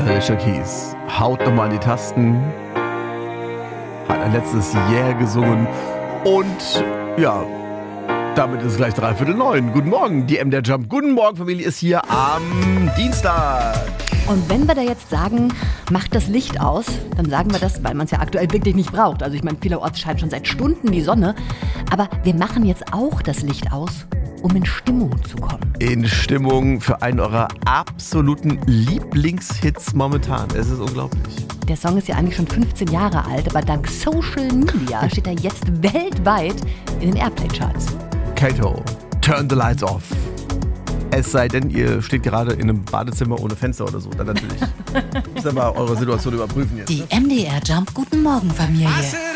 Alicia Keys haut nochmal an die Tasten, hat ein letztes Yeah gesungen und ja, damit ist es gleich 8:45. Guten Morgen, die MDR Jump. Guten Morgen, Familie ist hier am Dienstag. Und wenn wir da jetzt sagen, macht das Licht aus, dann sagen wir das, weil man es ja aktuell wirklich nicht braucht. Also ich meine, vielerorts scheint schon seit Stunden die Sonne. Aber wir machen jetzt auch das Licht aus, um in Stimmung zu kommen. In Stimmung für einen eurer absoluten Lieblingshits momentan. Es ist unglaublich. Der Song ist ja eigentlich schon 15 Jahre alt, aber dank Social Media steht er jetzt weltweit in den Airplay-Charts. Kato, Turn the Lights Off. Es sei denn, ihr steht gerade in einem Badezimmer ohne Fenster oder so. Dann natürlich. Müsst ihr mal eure Situation überprüfen jetzt. Die MDR Jump Guten Morgen Familie.